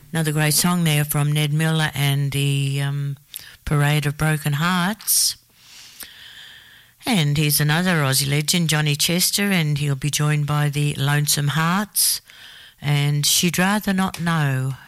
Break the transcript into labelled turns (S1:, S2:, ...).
S1: Another great song there from Ned Miller and the Parade of Broken Hearts. And here's another Aussie legend, Johnny Chester, and he'll be joined by the Lonesome Hearts and She'd Rather Not Know.